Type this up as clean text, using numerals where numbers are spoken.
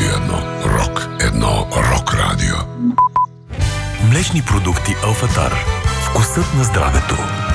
Радио 1. Рок 1. Рок радио. Млечни продукти Алфатар. Вкусът на здравето.